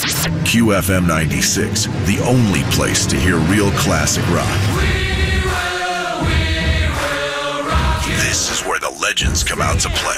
QFM 96, the only place to hear real classic rock. We will rock you. This is where the legends come out to play.